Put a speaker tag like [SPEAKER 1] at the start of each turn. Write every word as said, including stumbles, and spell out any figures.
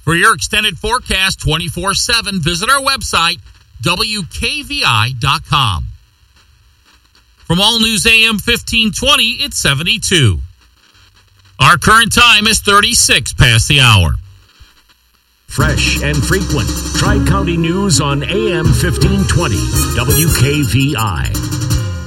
[SPEAKER 1] For your extended forecast twenty-four seven, visit our website, W K V I dot com. From All News A M fifteen twenty, it's seventy-two. Our current time is thirty-six past the hour.
[SPEAKER 2] Fresh and frequent. Tri-County News on A M fifteen twenty, W K V I.